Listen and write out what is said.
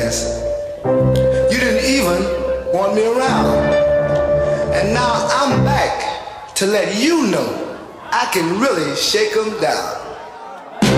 past. You didn't even want me around. And now I'm back to let you know I can really shake 'em down.